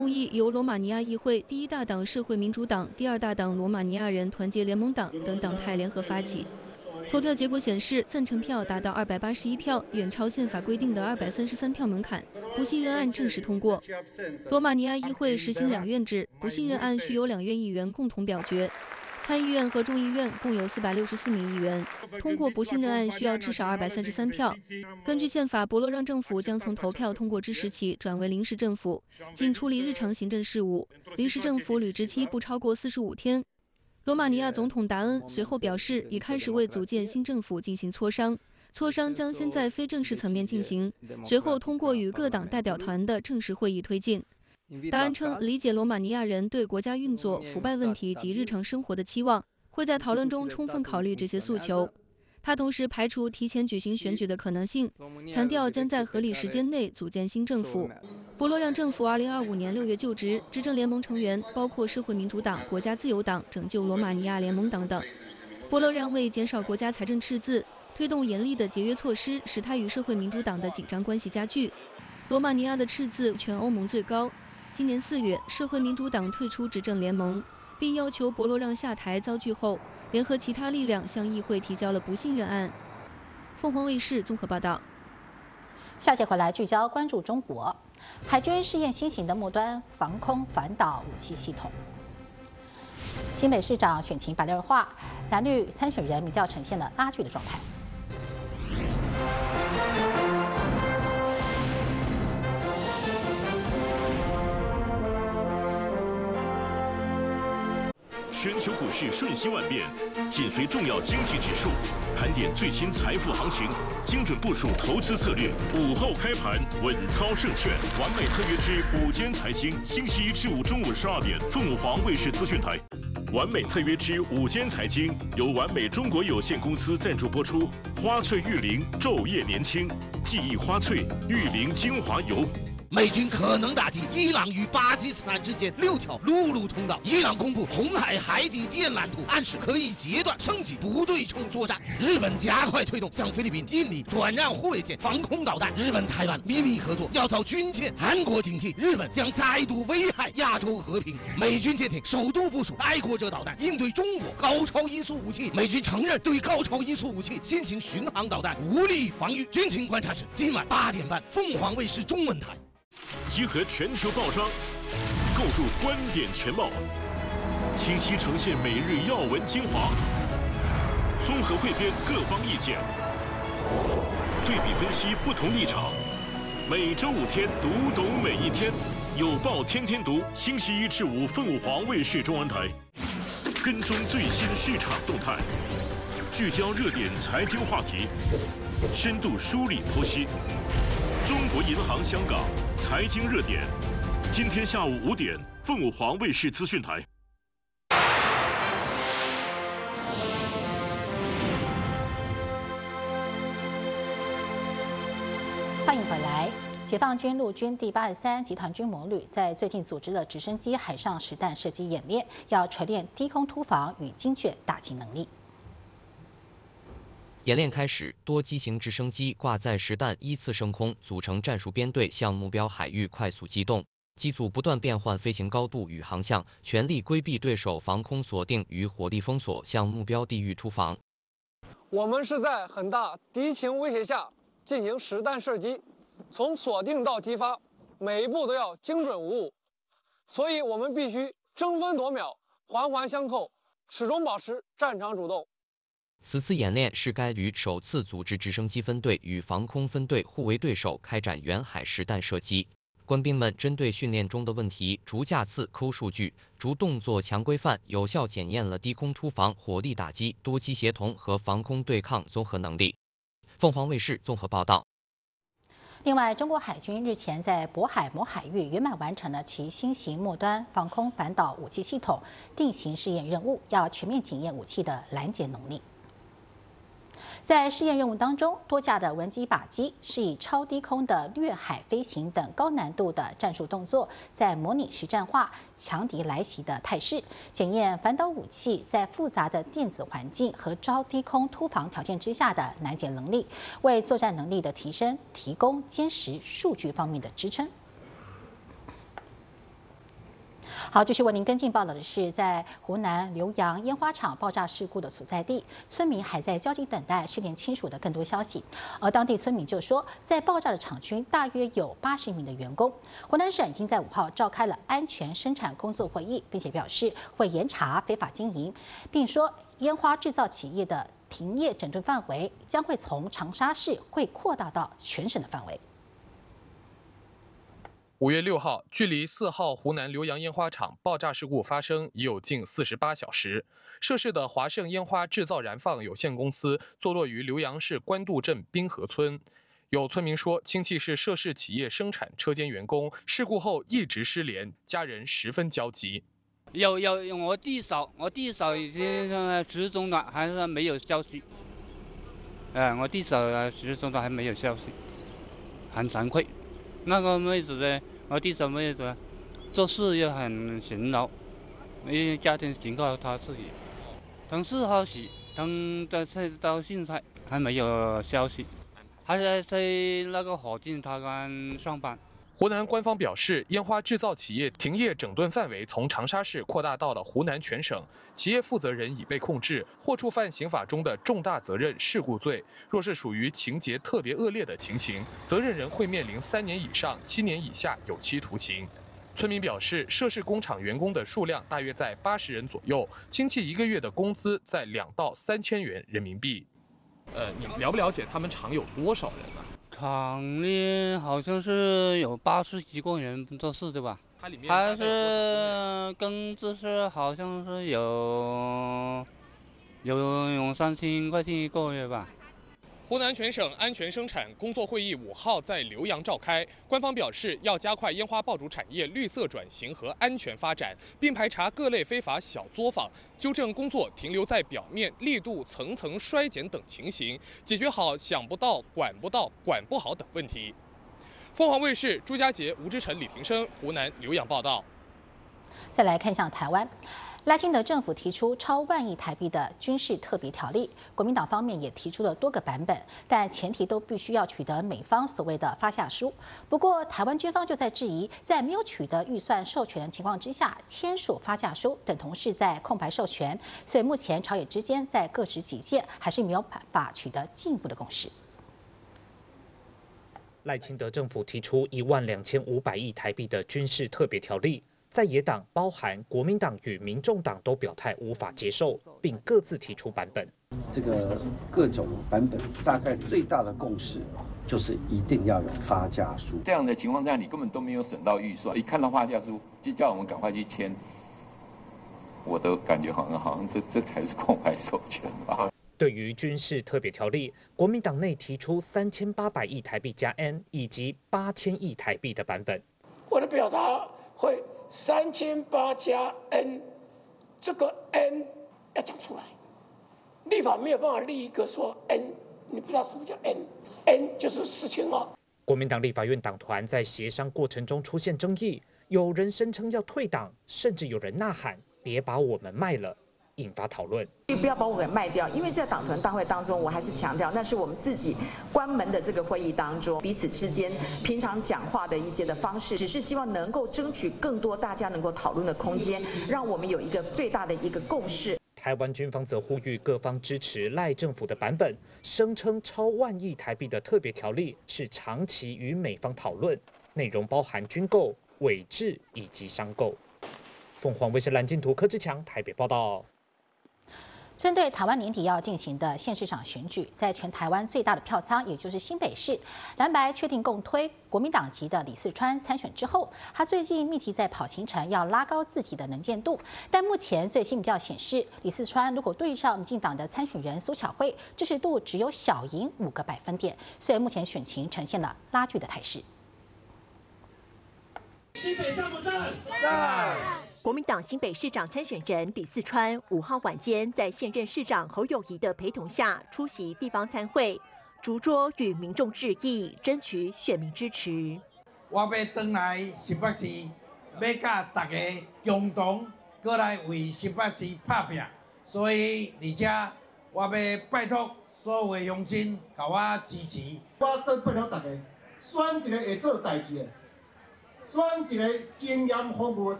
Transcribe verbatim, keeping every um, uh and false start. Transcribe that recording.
议由罗马尼亚议会第一大党社会民主党、第二大党罗马尼亚人团结联盟党等党派联合发起。投票结果显示，赞成票达到二百八十一票，远超宪法规定的二百三十三票门槛，不信任案正式通过。罗马尼亚议会实行两院制，不信任案需由两院议员共同表决。参议院和众议院共有四百六十四名议员，通过不信任案需要至少二百三十三票。根据宪法，博洛让政府将从投票通过之时起转为临时政府，仅处理日常行政事务。临时政府履职期不超过四十五天。罗马尼亚总统达恩随后表示，已开始为组建新政府进行磋商，磋商将先在非正式层面进行，随后通过与各党代表团的正式会议推进。达恩称，理解罗马尼亚人对国家运作、腐败问题及日常生活的期望，会在讨论中充分考虑这些诉求。他同时排除提前举行选举的可能性，强调将在合理时间内组建新政府。博洛让政府二零二五年六月就职，执政联盟成员包括社会民主党、国家自由党、拯救罗马尼亚联盟等等。博洛让为减少国家财政赤字，推动严厉的节约措施，使他与社会民主党的紧张关系加剧。罗马尼亚的赤字全欧盟最高。今年四月，社会民主党退出执政联盟，并要求博洛让下台遭拒后，联合其他力量向议会提交了不信任案。凤凰卫视综合报道。 下节回来聚焦关注中国，海军试验新型的末端防空反导武器系统。新北市长选情白热化，蓝绿参选人民调呈现了拉锯的状态。 全球股市瞬息万变，紧随重要经济指数，盘点最新财富行情，精准部署投资策略。午后开盘，稳操胜券。完美特约之午间财经，星期一至五中午十二点，凤凰卫视资讯台。完美特约之午间财经由完美中国有限公司赞助播出。花萃玉灵昼夜年轻，记忆花萃玉灵精华油。 美军可能打击伊朗与巴基斯坦之间六条陆路通道。伊朗公布红海海底电缆图，暗示可以截断升级不对称作战。日本加快推动向菲律宾、印尼转让护卫舰、防空导弹。日本台湾秘密合作要遭军舰。韩国警惕日本将再度危害亚洲和平。美军舰艇首度部署爱国者导弹，应对中国高超音速武器。美军承认对高超音速武器新型巡航导弹无力防御。军情观察室今晚八点半，凤凰卫视中文台。 集合全球报章，构筑观点全貌，清晰呈现每日要闻精华，综合汇编各方意见，对比分析不同立场。每周五天，读懂每一天，有报天天读。星期一至五，凤凰卫视中文台，跟踪最新市场动态，聚焦热点财经话题，深度梳理剖析。中国银行香港财经热点，今天下午五点，凤凰卫视资讯台。 欢迎回来。解放军陆军第八十三集团军模旅在最近组织了直升机海上实弹射击演练，要锤炼低空突防与精确打击能力。 演练开始，多机型直升机挂载实弹依次升空，组成战术编队向目标海域快速机动。机组不断变换飞行高度与航向，全力规避对手防空锁定与火力封锁，向目标地域突防。 我们是在很大敌情威胁下进行实弹射击，从锁定到击发，每一步都要精准无误，所以我们必须争分夺秒，环环相扣，始终保持战场主动。 此次演练是该旅首次组织直升机分队与防空分队互为对手，开展远海实弹射击。官兵们针对训练中的问题，逐架次抠数据，逐动作强规范，有效检验了低空突防、火力打击、多机协同和防空对抗综合能力。凤凰卫视综合报道。 另外，中国海军日前在渤海某海域圆满完成了其新型末端防空反导武器系统定型试验任务，要全面检验武器的拦截能力。在试验任务当中，多架的无人机靶机是以超低空的掠海飞行等高难度的战术动作，在模拟实战化强敌来袭的态势，检验反导武器在复杂的电子环境和超低空突防条件之下的拦截能力，为作战能力的提升提供坚实数据方面的支撑。 好，继续为您跟进报道的是，在湖南浏阳烟花厂爆炸事故的所在地，村民还在焦急等待失联亲属的更多消息。而当地村民就说，在爆炸的厂区大约有八十名的员工。湖南省已经在五号召开了安全生产工作会议，并且表示会严查非法经营，并说烟花制造企业的停业整顿范围将会从长沙市会扩大到全省的范围。 五月六号，距离四号湖南浏阳烟花厂爆炸事故发生已有近四十八小时。涉事的华盛烟花制造燃放有限公司坐落于浏阳市官渡镇滨河村。有村民说，亲戚是涉事企业生产车间员工，事故后一直失联，家人十分焦急。 有有，我弟嫂，我弟嫂已经失踪了，还是没有消息。哎，我弟嫂失踪了还没有消息，很惭愧。那个妹子呢？我弟嫂妹子做事也很勤劳，因为家庭情况她自己。等是消息，等到到现在还没有消息，还在在那个火箭塔湾上班。 湖南官方表示，烟花制造企业停业整顿范围从长沙市扩大到了湖南全省，企业负责人已被控制，或触犯刑法中的重大责任事故罪。若是属于情节特别恶劣的情形，责任人会面临三年以上七年以下有期徒刑。村民表示，涉事工厂员工的数量大约在八十人左右，亲戚一个月的工资在两到三千元人民币。呃，你了不了解他们厂有多少人呢？ 厂里好像是有八十几个人做事的吧？ 它里面还是工资是好像是有有有三千块钱一个月吧。 湖南全省安全生产工作会议五号在浏阳召开，官方表示要加快烟花爆竹产业绿色转型和安全发展，并排查各类非法小作坊，纠正工作停留在表面、力度层层衰减等情形，解决好想不到、管不到、管不好等问题。凤凰卫视朱家杰、吴志成、李庭生，湖南浏阳报道。 再来看向台湾。赖清德政府提出超万亿台币的军事特别条例，国民党方面也提出了多个版本，但前提都必须要取得美方所谓的发下书。不过，台湾军方就在质疑，在没有取得预算授权的情况之下，签署发下书等同是在空白授权，所以目前朝野之间在各执己见，还是没有办法取得进一步的共识。 赖清德政府提出一万两千五百亿台币的军事特别条例。在野党包含国民党与民众党都表态无法接受，并各自提出版本。 这个各种版本大概最大的共识就是一定要有发价书。 这样的情况下，你根本都没有省到预算，一看到发价书就叫我们赶快去签，我都感觉好像好像这这才是空白授权吧。 对于军事特别条例，国民党内提出三千八百亿台币加 N 以及八千亿台币的版本。 我的表达会。三千八加 N， 这个 N 要讲出来，立法没有办法立一个说 N， 你不知道什么叫 N，N 就是四千二。 国民党立法院党团在协商过程中出现争议，有人声称要退党，甚至有人呐喊“别把我们卖了”。引发讨论， 不要把我给卖掉，因为在党团大会当中，我还是强调，那是我们自己关门的这个会议当中，彼此之间平常讲话的一些的方式，只是希望能够争取更多大家能够讨论的空间，让我们有一个最大的一个共识。 台湾军方则呼吁各方支持赖政府的版本，声称超万亿台币的特别条例是长期与美方讨论，内容包含军购、伪制以及商购。凤凰卫视蓝金图柯志强台北报道。 针对台湾年底要进行的县市长选举，在全台湾最大的票仓，也就是新北市，蓝白确定共推国民党籍的李四川参选之后，他最近密集在跑行程，要拉高自己的能见度。但目前最新民调显示，李四川如果对上民进党的参选人苏巧慧，支持度只有小赢五个百分点，所以目前选情呈现了拉锯的态势。 新北赞不赞？赞！国民党新北市长参选人李四川五号晚间在现任市长侯友宜的陪同下出席地方参会，逐桌与民众致意，争取选民支持。 我要回来新北市，要甲大家共同过来为新北市打拼，所以而且我要拜托所有的乡亲，给我支持。 我跟拜托大家，选一个会做代志的。选一个经验丰富、